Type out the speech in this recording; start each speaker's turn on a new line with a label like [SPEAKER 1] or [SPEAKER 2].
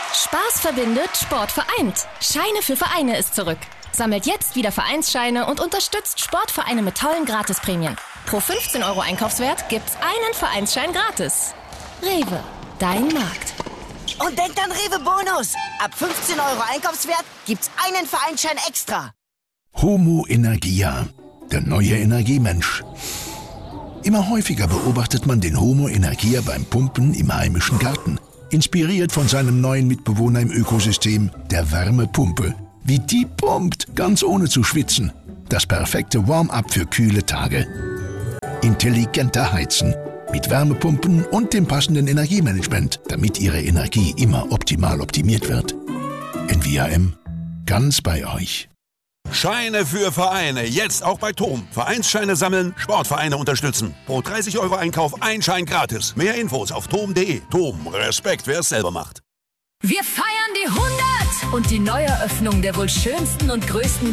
[SPEAKER 1] Spaß verbindet, Sport vereint. Scheine für Vereine ist zurück. Sammelt jetzt wieder Vereinsscheine und unterstützt Sportvereine mit tollen Gratisprämien. Pro 15 € Einkaufswert gibt's einen Vereinsschein gratis. Rewe, dein Markt.
[SPEAKER 2] Und denkt an Rewe Bonus. Ab 15 € Einkaufswert gibt's einen Vereinsschein extra.
[SPEAKER 3] Homo Energia, der neue Energiemensch. Immer häufiger beobachtet man den Homo Energia beim Pumpen im heimischen Garten. Inspiriert von seinem neuen Mitbewohner im Ökosystem, der Wärmepumpe. Wie die pumpt, ganz ohne zu schwitzen. Das perfekte Warm-up für kühle Tage. Intelligenter Heizen. Mit Wärmepumpen und dem passenden Energiemanagement, damit Ihre Energie immer optimal optimiert wird. NVAM, ganz bei euch.
[SPEAKER 4] Scheine für Vereine, jetzt auch bei TOM. Vereinsscheine sammeln, Sportvereine unterstützen. Pro 30 € Einkauf ein Schein gratis. Mehr Infos auf tom.de. TOM, Respekt, wer es selber macht.
[SPEAKER 5] Wir feiern die 100 und die Neueröffnung der wohl schönsten und größten